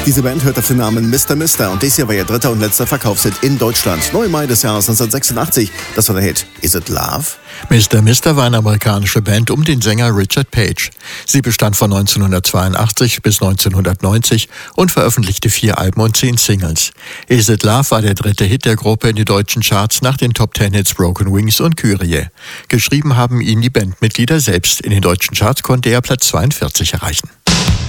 Diese Band hört auf den Namen Mr. Mister und dies hier war ihr dritter und letzter Verkaufshit in Deutschland. 9. Mai des Jahres 1986. Das war der Hit Is It Love? Mr. Mister war eine amerikanische Band um den Sänger Richard Page. Sie bestand von 1982 bis 1990 und veröffentlichte 4 Alben und 10 Singles. Is It Love war der dritte Hit der Gruppe in den deutschen Charts nach den Top 10 Hits Broken Wings und Kyrie. Geschrieben haben ihn die Bandmitglieder selbst. In den deutschen Charts konnte er Platz 42 erreichen.